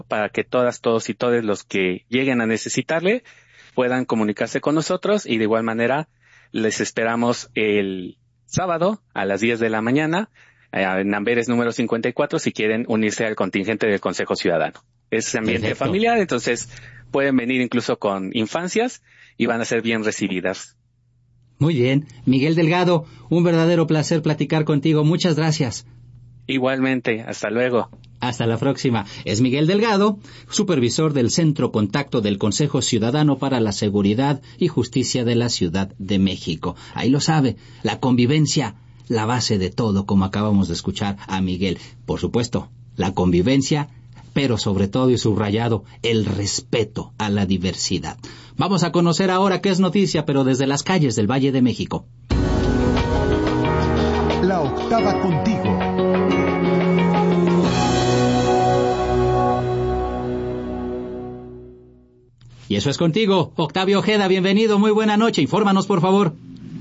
para que todas, todos y todos los que lleguen a necesitarle puedan comunicarse con nosotros, y de igual manera les esperamos el sábado a las 10 de la mañana en Amberes número 54 si quieren unirse al contingente del Consejo Ciudadano. Es ambiente Perfecto. familiar, entonces pueden venir incluso con infancias y van a ser bien recibidas. Muy bien. Miguel Delgado, un verdadero placer platicar contigo. Muchas gracias. Igualmente, hasta luego. Hasta la próxima. Es Miguel Delgado, supervisor del Centro Contacto del Consejo Ciudadano para la Seguridad y Justicia de la Ciudad de México. Ahí lo sabe, la convivencia, la base de todo, como acabamos de escuchar a Miguel. Por supuesto, la convivencia, pero sobre todo y subrayado, el respeto a la diversidad. Vamos a conocer ahora qué es noticia, pero desde las calles del Valle de México. La octava contigo. Y eso es contigo, Octavio Ojeda, bienvenido, muy buena noche, infórmanos por favor.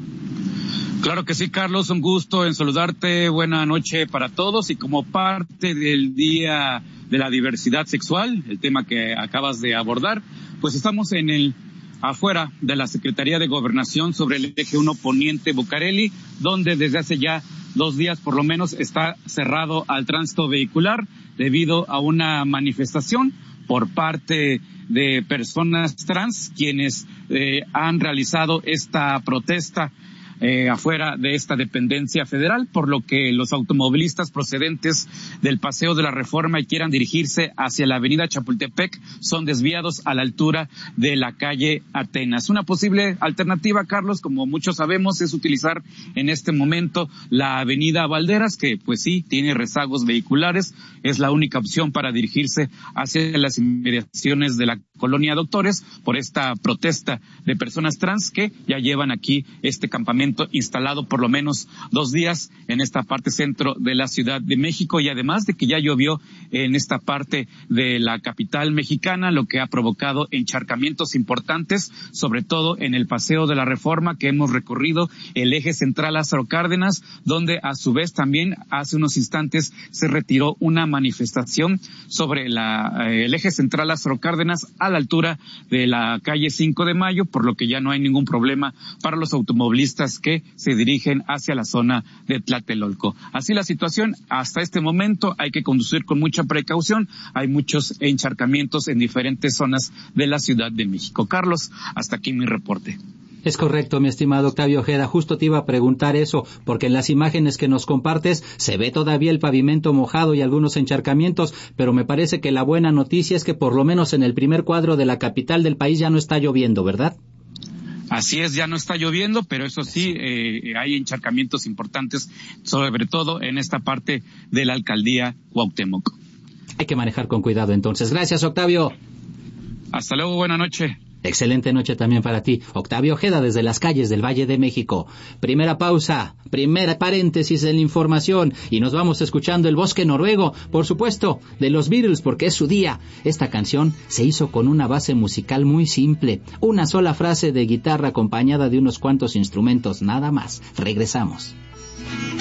Claro que sí, Carlos, un gusto en saludarte, buena noche para todos, y como parte del Día de la Diversidad Sexual, el tema que acabas de abordar, pues estamos afuera de la Secretaría de Gobernación sobre el eje 1 Poniente Bucareli, donde desde hace ya 2 días por lo menos está cerrado al tránsito vehicular debido a una manifestación por parte de personas trans quienes han realizado esta protesta afuera de esta dependencia federal, por lo que los automovilistas procedentes del Paseo de la Reforma y quieran dirigirse hacia la avenida Chapultepec son desviados a la altura de la calle Atenas. Una posible alternativa, Carlos, como muchos sabemos, es utilizar en este momento la avenida Valderas, que pues sí, tiene rezagos vehiculares, es la única opción para dirigirse hacia las inmediaciones de la colonia Doctores por esta protesta de personas trans que ya llevan aquí este campamento instalado por lo menos 2 días en esta parte centro de la Ciudad de México, y además de que ya llovió en esta parte de la capital mexicana, lo que ha provocado encharcamientos importantes, sobre todo en el Paseo de la Reforma que hemos recorrido, el eje central Lázaro Cárdenas, donde a su vez también hace unos instantes se retiró una manifestación sobre el eje central Lázaro Cárdenas a la altura de la calle 5 de Mayo, por lo que ya no hay ningún problema para los automovilistas que se dirigen hacia la zona de Tlatelolco. Así la situación hasta este momento, hay que conducir con mucha precaución, hay muchos encharcamientos en diferentes zonas de la Ciudad de México. Carlos, hasta aquí mi reporte. Es correcto, mi estimado Octavio Ojeda, justo te iba a preguntar eso, porque en las imágenes que nos compartes se ve todavía el pavimento mojado y algunos encharcamientos, pero me parece que la buena noticia es que por lo menos en el primer cuadro de la capital del país ya no está lloviendo, ¿verdad? Así es, ya no está lloviendo, pero eso sí, hay encharcamientos importantes, sobre todo en esta parte de la alcaldía Cuauhtémoc. Hay que manejar con cuidado entonces. Gracias, Octavio. Hasta luego, buena noche. Excelente noche también para ti, Octavio Ojeda, desde las calles del Valle de México. Primera pausa, primera paréntesis en la información, y nos vamos escuchando El Bosque Noruego, por supuesto, de los Beatles, porque es su día. Esta canción se hizo con una base musical muy simple, una sola frase de guitarra acompañada de unos cuantos instrumentos, nada más. Regresamos.